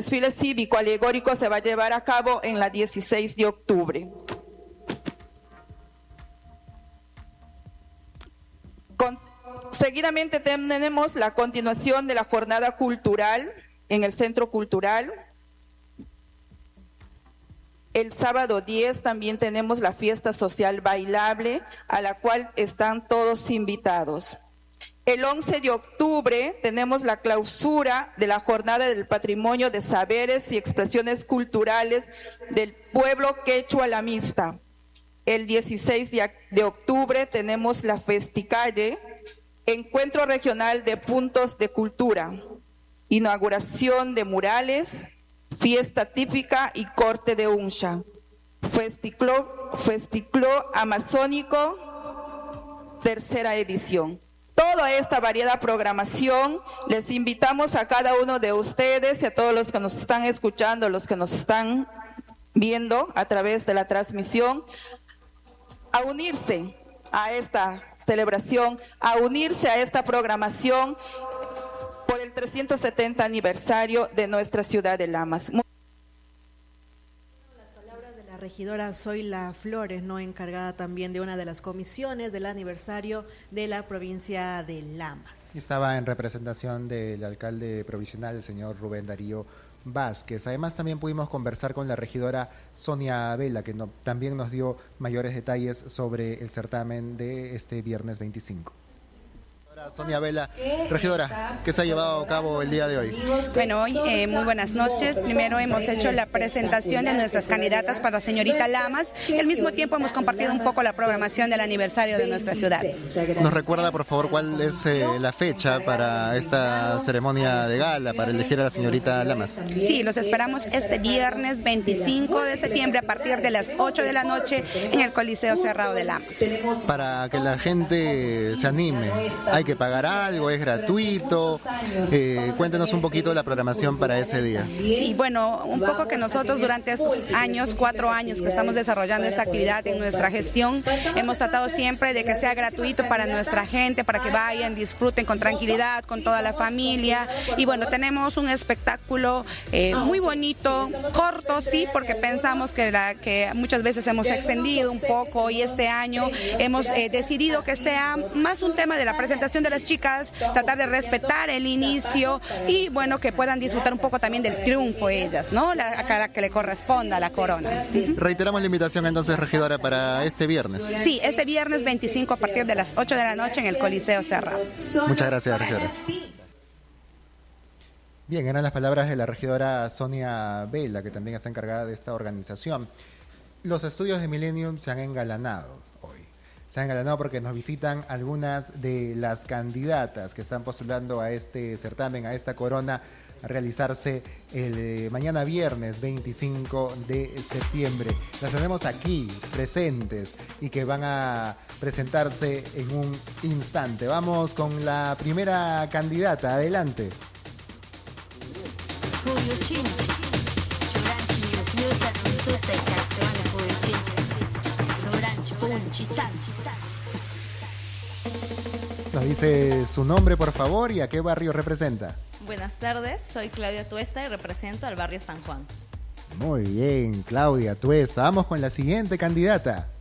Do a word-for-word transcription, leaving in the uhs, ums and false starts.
desfile cívico alegórico se va a llevar a cabo en la dieciséis de octubre. Con, seguidamente tenemos la continuación de la jornada cultural en el Centro Cultural. El sábado diez también tenemos la fiesta social bailable, a la cual están todos invitados. El once de octubre tenemos la clausura de la Jornada del Patrimonio de Saberes y Expresiones Culturales del Pueblo Quechua Lamista. El dieciséis de octubre tenemos la Festicalle, Encuentro Regional de Puntos de Cultura, inauguración de murales, fiesta típica y corte de uncha, festicló, festicló amazónico, tercera edición. Toda esta variada programación, les invitamos a cada uno de ustedes y a todos los que nos están escuchando, los que nos están viendo a través de la transmisión, a unirse a esta celebración, a unirse a esta programación por el trescientos setenta aniversario de nuestra ciudad de Lamas. La regidora Zoila Flores, no encargada también de una de las comisiones del aniversario de la provincia de Lamas. Estaba en representación del alcalde provisional, el señor Rubén Darío Vázquez. Además, también pudimos conversar con la regidora Sonia Vela, que no, también nos dio mayores detalles sobre el certamen de este viernes veinticinco. Sonia Vela, regidora, ¿qué se ha llevado a cabo el día de hoy? Bueno, hoy eh, muy buenas noches. Primero hemos hecho la presentación de nuestras candidatas para señorita Lamas y al mismo tiempo hemos compartido un poco la programación del aniversario de nuestra ciudad. ¿Nos recuerda, por favor, cuál es eh, la fecha para esta ceremonia de gala, para elegir a la señorita Lamas? Sí, los esperamos este viernes veinticinco de septiembre a partir de las ocho de la noche en el Coliseo Cerrado de Lamas. Para que la gente se anime, hay que pagar algo, es gratuito. Eh, cuéntenos un poquito de la programación para ese día. Sí, bueno, un poco que nosotros durante estos años, cuatro años que estamos desarrollando esta actividad en nuestra gestión, hemos tratado siempre de que sea gratuito para nuestra gente, para que vayan, disfruten con tranquilidad, con toda la familia. Y bueno, tenemos un espectáculo eh, muy bonito, corto, sí, porque pensamos que, la, que muchas veces hemos extendido un poco y este año hemos eh, decidido que sea más un tema de la presentación de las chicas, tratar de respetar el inicio y bueno, que puedan disfrutar un poco también del triunfo ellas, ¿no? La, a la que le corresponda la corona. Reiteramos la invitación entonces, regidora, para este viernes. Sí, este viernes veinticinco a partir de las ocho de la noche en el Coliseo Cerrado. Muchas gracias, regidora. Bien, eran las palabras de la regidora Sonia Vela, que también está encargada de esta organización. Los estudios de Millennium se han engalanado hoy. Se han engalanado porque nos visitan algunas de las candidatas que están postulando a este certamen, a esta corona, a realizarse el eh, mañana viernes veinticinco de septiembre. Las tenemos aquí, presentes, y que van a presentarse en un instante. Vamos con la primera candidata. Adelante. Nos dice su nombre, por favor, y a qué barrio representa. Buenas tardes, soy Claudia Tuesta y represento al barrio San Juan. Muy bien, Claudia Tuesta. Vamos con la siguiente candidata.